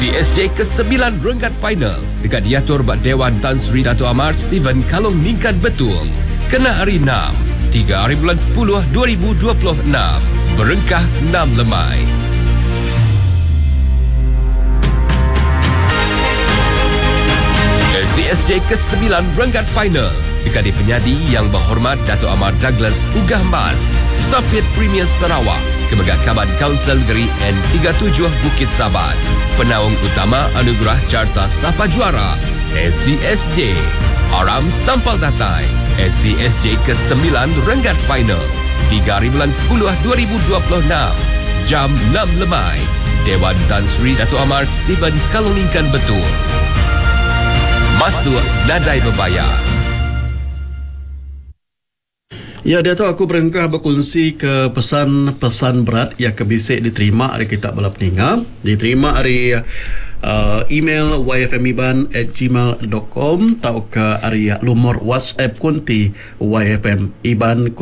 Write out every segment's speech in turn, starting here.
CSJ ke-9 renggat final dekat diatur bak Dewan Tan Sri Dato' Amar Steven Kalong Ningkan Betul. Kena hari 6, 3 hari bulan 10 2026. Berengkah 6 lemai. CSJ ke-9 renggat final dekat di penyadi yang berhormat Dato' Amar Douglas Ugah Mas, Soviet Premier Sarawak, Kemegak Kaban Kaunsil Negeri N37 Bukit Sabat. Penaung utama Anugerah Carta Sapa Juara SCSJ. Aram Sampal Datai. SCSJ ke-9 renggat final 3 hari bulan 10 2026. Jam 6 lemai. Dewan Tan Sri Dato' Amar Steven Kalong Ningkan Betul. Masuk nadai berbayar. Ya, Dato', aku berengkah berkongsi ke pesan-pesan berat yang kebisik diterima dari Kitab Bala Peninga. Diterima dari email yfmiban@gmail.com atau ke dari lumur WhatsApp kunti YFM Iban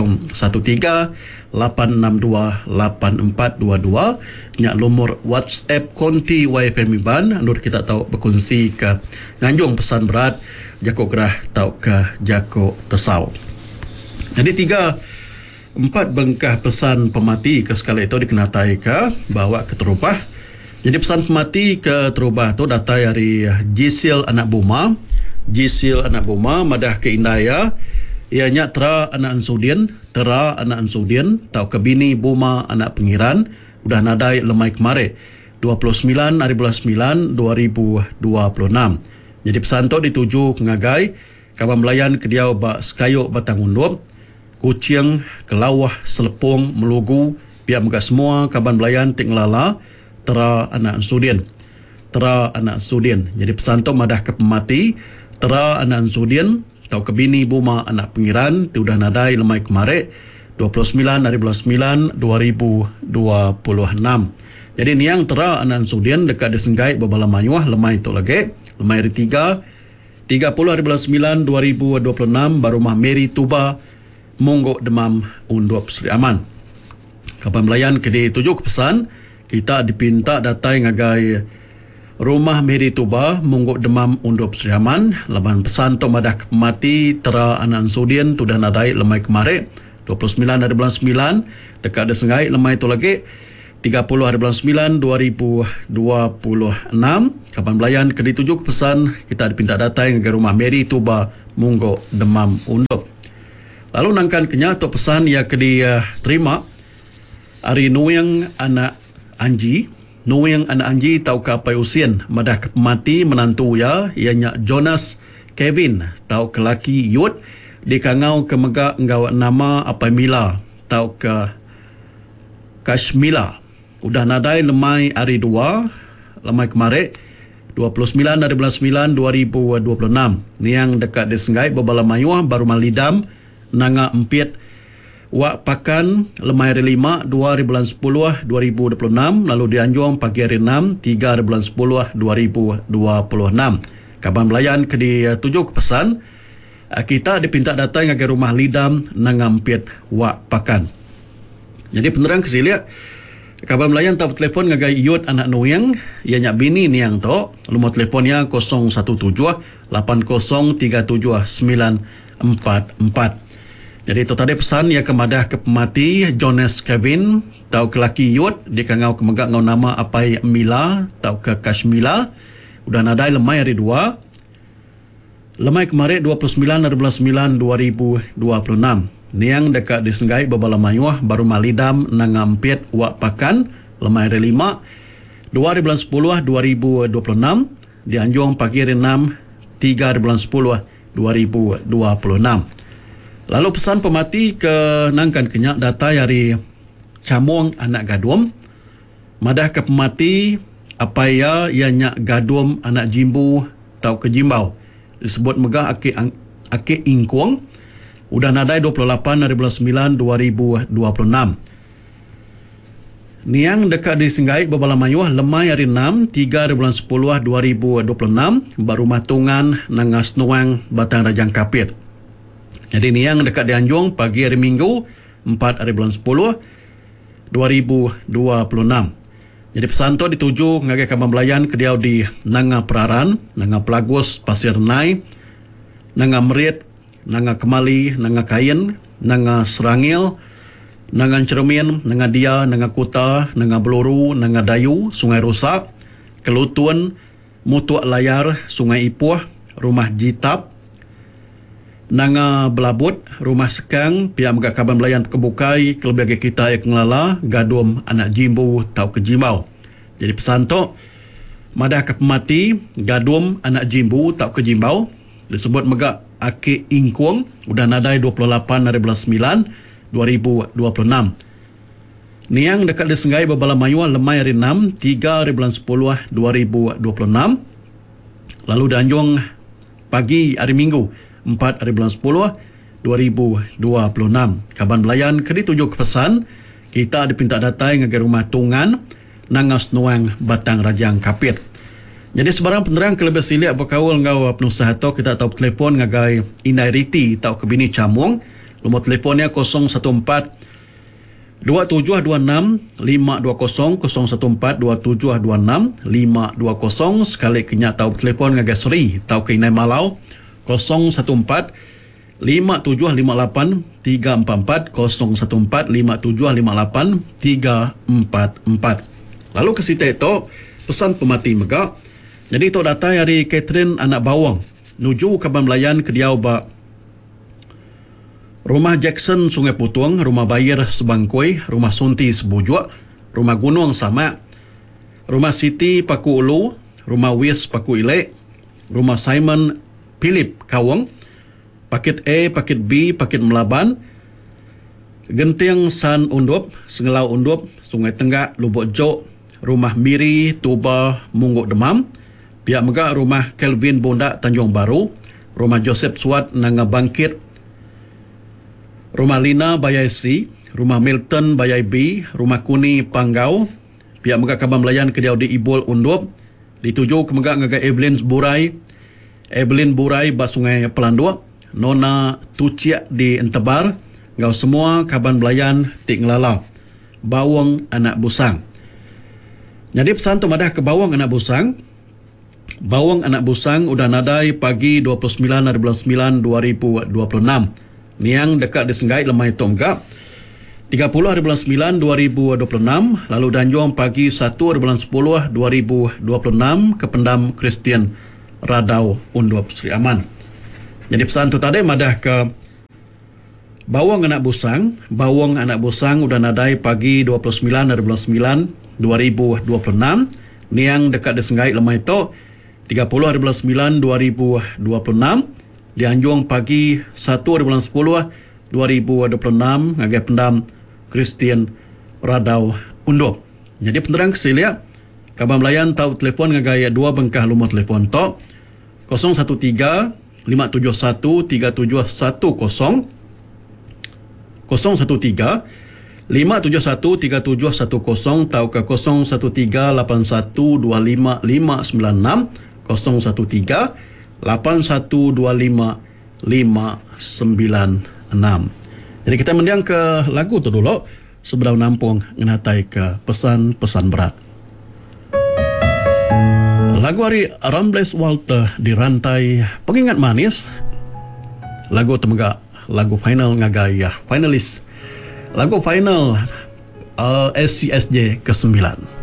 013-862-8422. Nyak lumur WhatsApp konti YFM Iban. Nur kita tahu berkongsi ke nganjung pesan berat jako gerah tau ke jako tesau. Jadi 3-4 bengkah pesan pemati ke sekali itu dikenatai ke bawa ke terubah. Jadi pesan pemati ke terubah tu datai dari Jisil Anak Buma. Jisil Anak Buma madah ke Indaya. Ianya Tera Anak Ansudin, Tera Anak Ansudin, tau ke bini Buma Anak Pengiran. Udah nadai lemai kemari 29 hari bulan 9 2026. Jadi pesan tu dituju ngagai kawan melayan ke dia bak sekayuk batang undup. Kucing, Kelawah, Selepung, Melugu, pihak megah semua, kaban belayan, Tinglala, Tera Anak Ansudin. Tera Anak Ansudin. Jadi pesan tu madah ke pemati, Tera Anak Ansudin, tau ke bini Buma Anak Pengiran, tu dah nadai lemai kemari, 29 hari bulan 9, 2026. Jadi niang Tera Anak Ansudin dekat disenggai berbala mayuah, lemai tu lagi, lemai hari 3, 30 hari bulan 9, 2026, baru rumah Mary Tuba, Munggok Demam Undup Seri Aman. Kapan melayan ke di tujuh pesan, kita dipinta datai ngagai rumah Mary Tuba, Munggok Demam Undup Seri Aman. Laban pesan tu madah mati Tera Anak Ansudin tu dah nadai lemai kemari 29 hari bulan 9 dekat ada sengai lemai tu lagi 30 hari bulan 9 2026. Kapan melayan ke di tujuh pesan, kita dipinta datai ngagai rumah Mary Tuba, Munggok Demam Undup. Lalu nangkan kenya atau pesan yang dia terima hari Nuing Anak Anji. Nuing Anak Anji tau ke apa usian madah ke mati menantu ya ianya Jonas Kevin tau ke laki Yud di kangau ke megak ngawat nama apa Mila tau ke Kashmila. Udah nadai lemai hari 2 lemai kemarin 29 hari bulan 9 2026. Ni yang dekat disenggai berbala mayuah baru malidam nanga empit wak pakan lemai hari 5 2 hari bulan 10 2026. Lalu dianjung pagi hari 6 3 hari bulan 10 2026. Kaban melayan ke di tujuh pesan, kita dipinta datang ke rumah lidam nanga empit wak pakan. Jadi penerang kesiliak kabar melayan tahu telefon ngagai Yud Anak Noyang ianya bini niang to lumur telefonnya 017 8037 944. Jadi itu tadi pesan yang kemadah ke pemati Jonas Kevin tahu ke laki Yud di kangau kemegak ngau nama apai Mila tahu ke Kashmila. Udah nadai lemai hari 2 lemai kemarin 29 hari bulan 9 2026. Niang dekat disenggai berbala mayuah baru malidam nangampit wak pakan lemai hari 5 2 hari bulan 10 2026. Dianjung pagi hari 6 3 hari bulan 10 2026. Lalu pesan pemati ke nangkan kenyak data dari Camung Anak Gadum. Madah ke pemati apa ya ianya Gadum Anak Jimbu tau ke Jimbau. Disebut megah ake ingkuang. Udah nadai 28 hari bulan 9 2026. Niang dekat di Singgai berbala mayuah lemai hari 6 3 hari bulan 10 2026 baru matungan nangas nuang Batang Rajang Kapit. Jadi niang dekat di Anjung pagi hari Minggu 4 hari bulan 10 2026. Jadi pesan tu dituju ngagai Kabang Belayan kediau di Nanga Peraran, Nanga Pelagus, Pasir Nai, Nanga Merit, Nanga Kemali, Nanga Kain, Nanga Serangil, Nanga Cermin, Nanga Dia, Nanga Kuta, Nanga Beluru, Nanga Dayu, Sungai Rusak, Kelutun, Mutuak Layar, Sungai Ipuh, Rumah Jitap, Nanga Belabut, Rumah Sekang, pihak Megak Kabang Belayan Kebukai, Kelebih kita yang Ngelala, Gadum, Anak Jimbu, Tau Kejimau. Jadi pesan tu, madah ke pemati, Gadum, Anak Jimbu, Tau Kejimau, disebut Megak Aki Ingkuang, udah nadai 28 dari bulan 9, 2026. Niang dekat Desenggai Babala Mayua lemai hari 6 3 hari bulan 10 2026. Lalu Danjung pagi hari Minggu 4 hari bulan 10 2026. Kabang Belayan kedi tujuh kepesan kita dipinta datai ngagai rumah Tungan Nangas Nuang Batang Rajang Kapit. Jadi sebarang penerang kelebih silik berkawal ngau penusaha tu kita tahu telefon ngagai Inai Riti tahu kebini Camung. Nombor telefonnya 014 2726 520 014 2726 520. Sekali kenyak tahu telefon ngagai Seri tahu ke Inai Malau 014 5758 344 014 5758 344. Lalu ke situ itu pesan pemati Megak. Jadi itu data dari Catherine anak bawang nuju Kabang Belayan ke Diau ba Rumah Jackson Sungai Putuang, Rumah Bayir Sebangkoi, Rumah Sunti Sebujuk, Rumah Gunung Samak, Rumah Siti Paku Ulu, Rumah Wis Paku Ilek, Rumah Simon Philip Kawang, Paket A, Paket B, Paket Melaban, Genting San Undup, Sengelau Undup, Sungai Tenggak, Lubuk Jok, Rumah Miri, Tuba, Mungguk Demam, pihak Megak Rumah Kelvin Bondak Tanjung Baru, Rumah Joseph Suat Nanga Bangkit, Rumah Lina Bayai C, Rumah Milton Bayai B, Rumah Kuni Panggau, pihak Megak Kabang Belayan ke Diau di Ibul Undup, dituju ke Megak ngagai Evelyn Burai Bas Sungai Pelandua, Nona Tuciak di Entebar, ngau semua Kabang Belayan Tik Ngelala, Bawang Anak Busang. Jadi pesan tu madah ke Bawang Anak Busang. Bawang Anak Busang udah nadai pagi 29 hari bulan 9 2026. Niang dekat Desenggai lemai Tonggak 30 hari bulan 9 2026. Lalu Danjong pagi 1 hari bulan 10 2026 ke Pendam Kristian Radau Undup Sri Aman. Jadi pesan tu tadi madah ke Bawang Anak Busang. Bawang Anak Busang udah nadai pagi 29 hari bulan 9 2026. Niang dekat Desenggai lemai to 30 hari bulan 9 2026. Di Anjung pagi 1 hari bulan 10 2026 ngagai Pendam Kristian Radau Undup. Jadi penerang kesiliak Kabang Belayan tahu telefon ngagai dua bengkah lumah telefon to 013 571 3710 013 571 3710 atau ke 013 81 25 596 013 8125 596. Jadi kita mendiang ke lagu tu dulu sebelum nampung ngenatai ke pesan-pesan berat. Lagu hari Rambles Walter di rantai pengingat manis. Lagu temegak lagu final ngagaya finalis. Lagu final SCSJ ke-9.